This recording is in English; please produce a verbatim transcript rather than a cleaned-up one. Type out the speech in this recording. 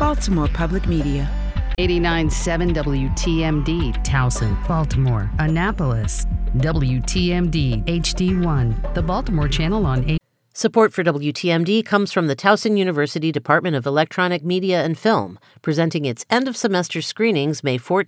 Baltimore Public Media. eighty-nine point seven W T M D, Towson, Baltimore, Annapolis. W T M D H D one, the Baltimore Channel on eight. Support for W T M D comes from the Towson University Department of Electronic Media and Film, presenting its end-of-semester screenings May fourteenth